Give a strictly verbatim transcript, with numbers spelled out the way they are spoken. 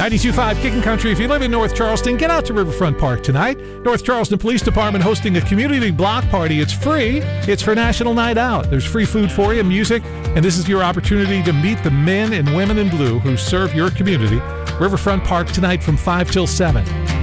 ninety-two point five Kicking Country. If you live in North Charleston, get out to Riverfront Park tonight. North Charleston Police Department hosting a community block party. It's free. It's for National Night Out. There's free food for you, music, and this is your opportunity to meet the men and women in blue who serve your community. Riverfront Park tonight from five till seven.